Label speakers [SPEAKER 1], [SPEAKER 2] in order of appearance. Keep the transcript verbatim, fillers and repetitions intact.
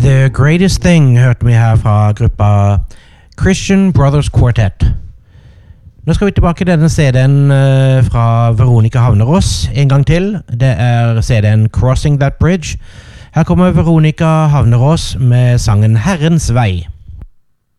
[SPEAKER 1] The Greatest Thing hørte vi her fra gruppa Christian Brothers Quartet. Nå skal vi tilbake til denne C D-en uh, fra Veronica Havnerås en gang til. Det er C D-en Crossing That Bridge. Her kommer Veronica Havnerås med sangen Herrens Vei.